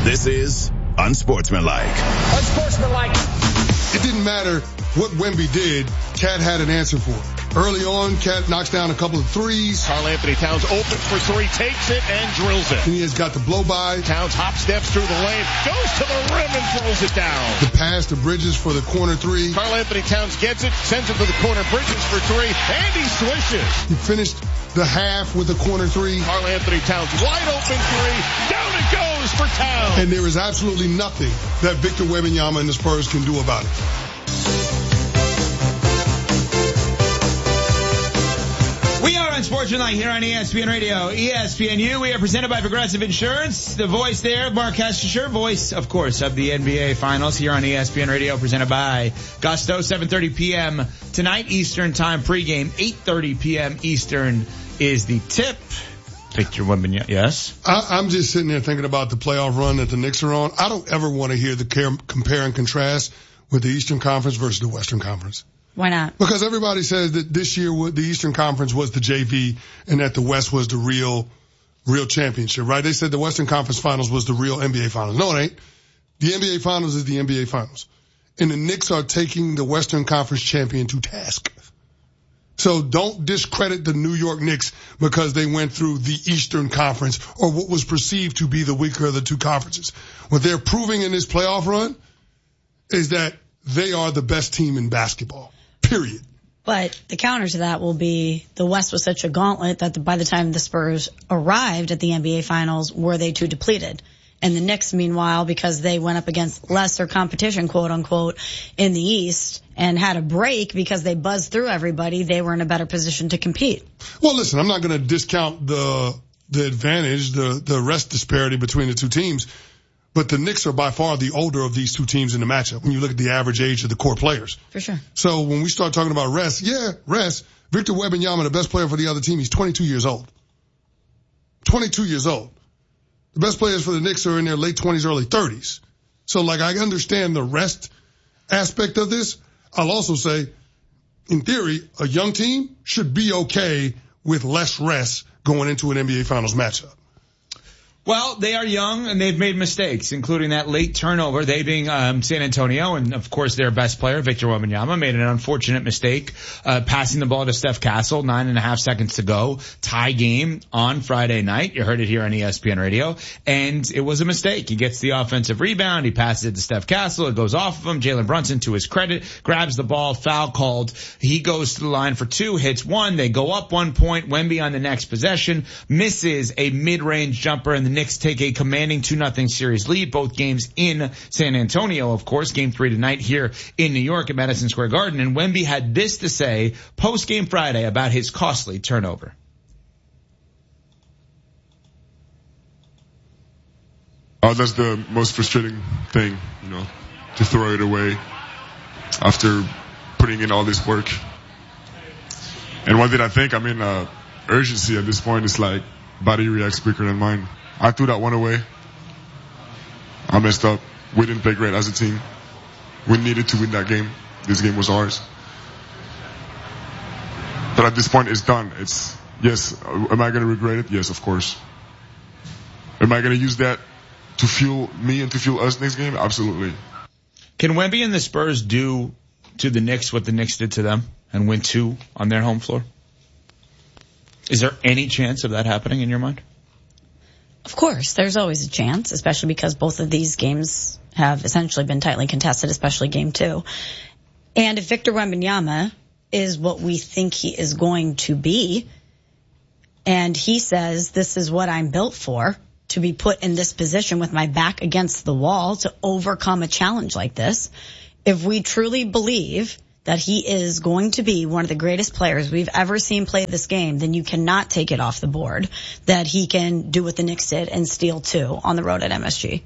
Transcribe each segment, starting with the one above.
This is Unsportsmanlike. Unsportsmanlike. It didn't matter what Wemby did, Cat had an answer for it. Early on, Cat knocks down a couple of threes. Karl-Anthony Towns opens for three, takes it, and drills it. He has got the blow-by. Towns hop steps through the lane, goes to the rim and throws it down. The pass to Bridges for the corner three. Karl-Anthony Towns gets it, sends it to the corner. Bridges for three, and he swishes. He finished the half with a corner three. Karl-Anthony Towns, wide open three. Down it goes for Towns. And there is absolutely nothing that Victor Wembanyama and the Spurs can do about it. We are Unsportsmanlike here on ESPN Radio, ESPNU. We are presented by Progressive Insurance. The voice there, Mark Hestisher, voice, of course, of the NBA Finals here on ESPN Radio, presented by Gusto, 7:30 p.m. tonight, Eastern Time pregame, 8:30 p.m. Eastern is the tip. Victor Wembanyama, yes? I'm just sitting there thinking about the playoff run that the Knicks are on. I don't ever want to hear the compare and contrast with the Eastern Conference versus the Western Conference. Why not? Because everybody says that this year the Eastern Conference was the JV and that the West was the real championship, right? They said the Western Conference Finals was the real NBA Finals. No, it ain't. The NBA Finals is the NBA Finals. And the Knicks are taking the Western Conference champion to task. So don't discredit the New York Knicks because they went through the Eastern Conference or what was perceived to be the weaker of the two conferences. What they're proving in this playoff run is that they are the best team in basketball. Period. But the counter to that will be the West was such a gauntlet that by the time the Spurs arrived at the NBA Finals, were they too depleted? And the Knicks, meanwhile, because they went up against lesser competition, quote unquote, in the East and had a break because they buzzed through everybody, they were in a better position to compete. Well, listen, I'm not going to discount the advantage, the rest disparity between the two teams. But the Knicks are by far the older of these two teams in the matchup when you look at the average age of the core players. For sure. So when we start talking about rest, Victor Wembanyama, the best player for the other team, he's 22 years old. 22 years old. The best players for the Knicks are in their late 20s, early 30s. So I understand the rest aspect of this. I'll also say, in theory, a young team should be okay with less rest going into an NBA Finals matchup. Well, they are young and they've made mistakes, including that late turnover. They being San Antonio, and of course their best player, Victor Wembanyama, made an unfortunate mistake, passing the ball to Steph Castle, 9.5 seconds to go. Tie game on Friday night. You heard it here on ESPN Radio, and it was a mistake. He gets the offensive rebound, he passes it to Steph Castle, it goes off of him. Jalen Brunson, to his credit, grabs the ball, foul called. He goes to the line for two, hits one. They go up 1 point. Wemby on the next possession misses a mid-range jumper, and the Knicks take a commanding 2-0 series lead. Both games in San Antonio, of course. Game 3 tonight here in New York at Madison Square Garden. And Wemby had this to say post-game Friday about his costly turnover. That's the most frustrating thing, to throw it away after putting in all this work. And what did I think? Urgency at this point is like body reacts quicker than mine. I threw that one away. I messed up. We didn't play great as a team. We needed to win that game. This game was ours. But at this point, it's done. Yes, am I going to regret it? Yes, of course. Am I going to use that to fuel me and to fuel us next game? Absolutely. Can Wemby and the Spurs do to the Knicks what the Knicks did to them and win 2 on their home floor? Is there any chance of that happening in your mind? Of course, there's always a chance, especially because both of these games have essentially been tightly contested, especially game 2. And if Victor Wembanyama is what we think he is going to be, and he says, this is what I'm built for, to be put in this position with my back against the wall to overcome a challenge like this, if we truly believe that he is going to be one of the greatest players we've ever seen play this game, then you cannot take it off the board that he can do what the Knicks did and steal 2 on the road at MSG.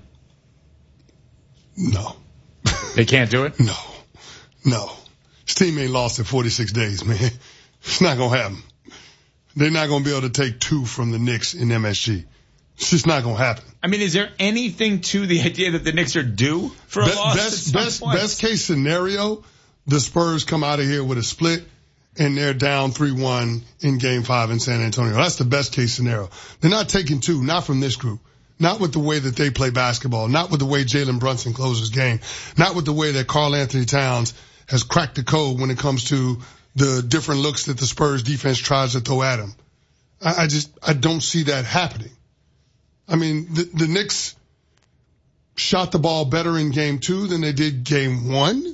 No. They can't do it? No. His team ain't lost in 46 days, man. It's not going to happen. They're not going to be able to take 2 from the Knicks in MSG. It's just not going to happen. Is there anything to the idea that the Knicks are due for a loss? Best case scenario, the Spurs come out of here with a split and they're down 3-1 in game 5 in San Antonio. That's the best case scenario. They're not taking 2, not from this group. Not with the way that they play basketball, not with the way Jalen Brunson closes game, not with the way that Karl Anthony Towns has cracked the code when it comes to the different looks that the Spurs defense tries to throw at him. I don't see that happening. I mean, the Knicks shot the ball better in game 2 than they did game 1,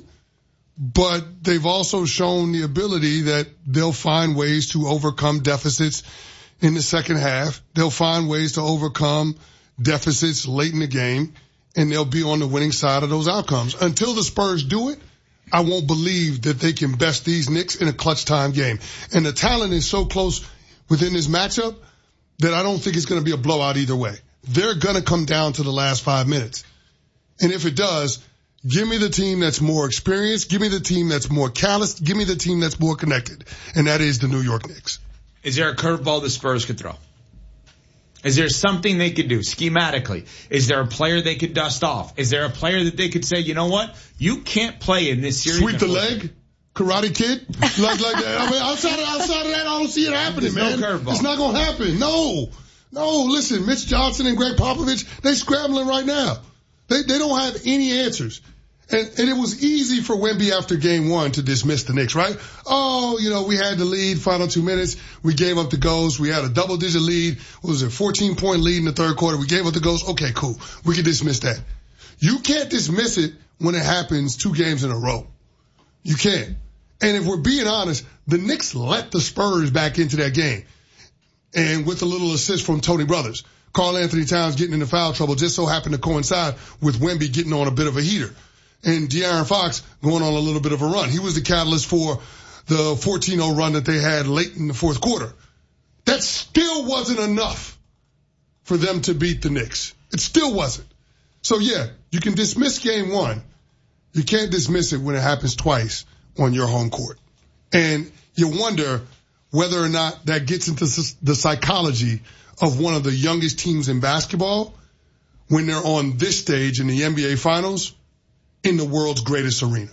but they've also shown the ability that they'll find ways to overcome deficits in the second half. They'll find ways to overcome deficits late in the game, and they'll be on the winning side of those outcomes. Until the Spurs do it, I won't believe that they can best these Knicks in a clutch time game. And the talent is so close within this matchup that I don't think it's going to be a blowout either way. They're going to come down to the last 5 minutes. And if it does, give me the team that's more experienced, give me the team that's more calloused, give me the team that's more connected, and that is the New York Knicks. Is there a curveball the Spurs could throw? Is there something they could do schematically? Is there a player they could dust off? Is there a player that they could say, you know what? You can't play in this series. Sweep the leg? Karate Kid? like that. I mean, outside of that, I don't see it happening, man. No curveball. It's not going to happen. No, listen, Mitch Johnson and Greg Popovich, they scrambling right now. They don't have any answers. And it was easy for Wemby after game 1 to dismiss the Knicks, right? Oh, we had the lead, final 2 minutes. We gave up the goals. We had a double-digit lead. What was it, 14-point lead in the third quarter. We gave up the goals. Okay, cool. We can dismiss that. You can't dismiss it when it happens 2 games in a row. You can't. And if we're being honest, the Knicks let the Spurs back into that game. And with a little assist from Tony Brothers. Karl Anthony Towns getting into foul trouble just so happened to coincide with Wemby getting on a bit of a heater. And De'Aaron Fox going on a little bit of a run. He was the catalyst for the 14-0 run that they had late in the fourth quarter. That still wasn't enough for them to beat the Knicks. It still wasn't. So, yeah, you can dismiss game 1. You can't dismiss it when it happens twice on your home court. And you wonder whether or not that gets into the psychology of one of the youngest teams in basketball when they're on this stage in the NBA Finals in the world's greatest arena.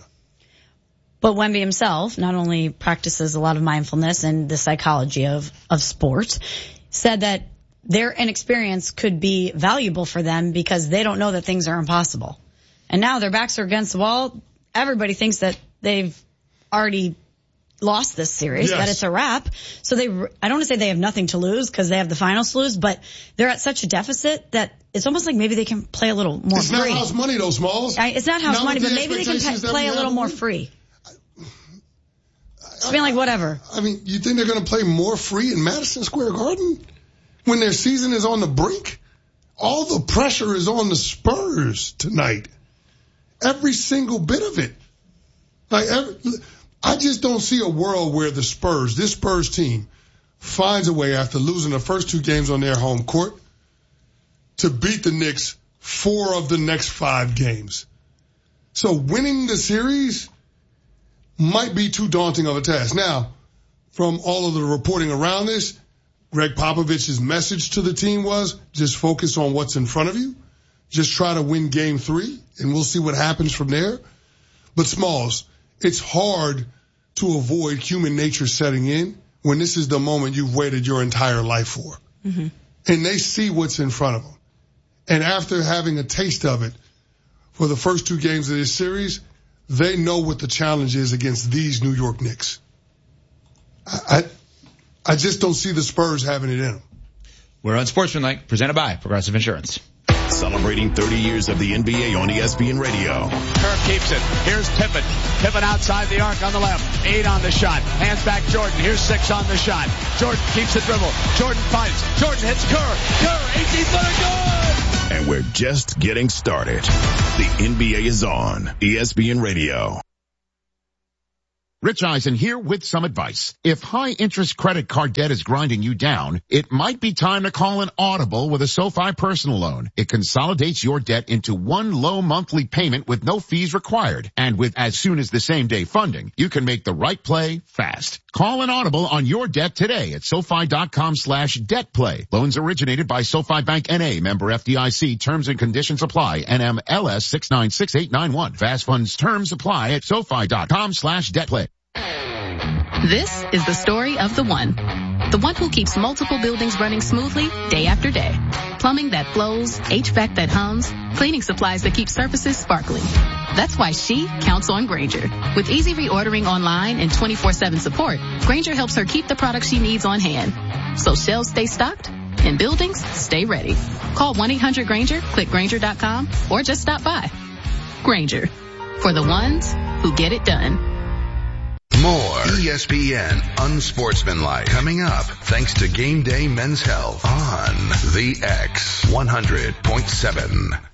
But Wemby himself not only practices a lot of mindfulness and the psychology of sport, said that their inexperience could be valuable for them because they don't know that things are impossible. And now their backs are against the wall. Everybody thinks that they've already lost this series, yes, that it's a wrap. So I don't want to say they have nothing to lose because they have the finals to lose, but they're at such a deficit that it's almost like maybe they can play a little more free. It's not house money though, Smalls. It's not house money, but maybe they can play a little more free. I mean, like, whatever. I mean, you think they're going to play more free in Madison Square Garden when their season is on the brink? All the pressure is on the Spurs tonight. Every single bit of it. I just don't see a world where this Spurs team, finds a way after losing the first 2 games on their home court to beat the Knicks 4 of the next 5 games. So winning the series might be too daunting of a task. Now, from all of the reporting around this, Greg Popovich's message to the team was just focus on what's in front of you. Just try to win game 3, and we'll see what happens from there. But Smalls, it's hard to avoid human nature setting in when this is the moment you've waited your entire life for. Mm-hmm. And they see what's in front of them. And after having a taste of it for the first 2 games of this series, they know what the challenge is against these New York Knicks. I just don't see the Spurs having it in them. We're on Sportsmanlike, presented by Progressive Insurance. Celebrating 30 years of the NBA on ESPN Radio. Kerr keeps it. Here's Pippen. Pippen outside the arc on the left. 8 on the shot. Hands back Jordan. Here's 6 on the shot. Jordan keeps the dribble. Jordan fights. Jordan hits Kerr. Kerr, 18-footer, good! And we're just getting started. The NBA is on ESPN Radio. Rich Eisen here with some advice. If high-interest credit card debt is grinding you down, it might be time to call an audible with a SoFi personal loan. It consolidates your debt into one low monthly payment with no fees required. And with as soon as the same-day funding, you can make the right play fast. Call an audible on your debt today at SoFi.com/debtplay. Loans originated by SoFi Bank N.A., member FDIC. Terms and conditions apply. NMLS 696891. Fast funds terms apply at SoFi.com/debtplay. This is the story of the one. The one who keeps multiple buildings running smoothly day after day. Plumbing that flows, HVAC that hums, cleaning supplies that keep surfaces sparkling. That's why she counts on Grainger. With easy reordering online and 24/7 support, Grainger helps her keep the products she needs on hand. So shelves stay stocked and buildings stay ready. Call 1-800-GRAINGER, click Grainger.com, or just stop by. Grainger, for the ones who get it done. More ESPN Unsportsmanlike coming up thanks to Game Day Men's Health on the X 100.7.